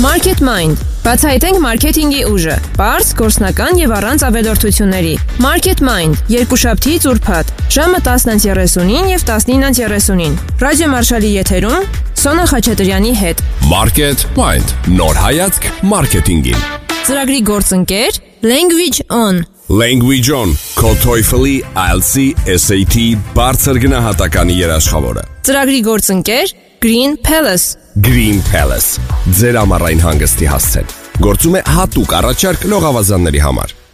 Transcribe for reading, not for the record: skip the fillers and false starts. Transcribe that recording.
Market Mind. Բացահայտենք մարքեթինգի ուժը։ Պարզ, գործնական եւ առանց ավելորդությունների։ Market Mind. Երկուշաբթիից ուրբաթ, ժամը 10:30-ին եւ 19:30-ին։ Ռադիո Մարշալի եթերում Սոնա Խաչատրյանի հետ։ Market Mind. Նոր հայացք մարքեթինգին։ Ծրագրի գործընկեր Language On. Language On. Քո TOEFL-ի, IELTS-ի, SAT բարձր գնահատականի երաշխավորը։ Ծրագրի գործընկեր Green Palace. Green Palace. Ձեր ամառային հանգստի հասցեն։ Գործում է հատուկ առաջարկ լողավազանների համար։